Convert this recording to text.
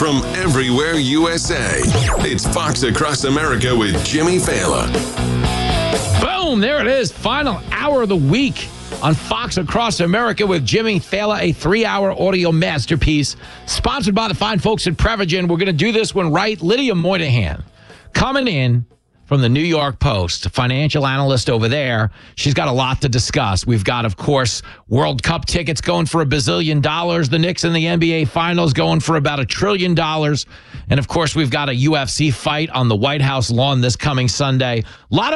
from everywhere USA. It's Fox Across America with Jimmy Fallon. Boom, there it is. Final hour of the week on Fox Across America with Jimmy Fallon, a 3-hour audio masterpiece sponsored by the fine folks at Prevagen. We're going to do this one right. Lydia Moynihan coming in from the New York Post, a financial analyst over there. She's got a lot to discuss. We've got, of course, World Cup tickets going for $1 billion. The Knicks in the NBA Finals going for about $1 trillion. And, of course, we've got a UFC fight on the White House lawn this coming Sunday. A lot of